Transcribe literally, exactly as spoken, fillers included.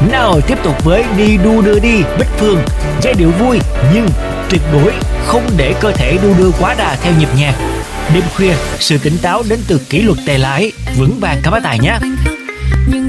Nào tiếp tục với Đi đu đưa đi Bích Phương. Giai điệu vui nhưng tuyệt đối không để cơ thể đu đưa quá đà theo nhịp nhạc. Đêm khuya, sự tỉnh táo đến từ kỷ luật tay lái. Vững vàng các bác tài nhé.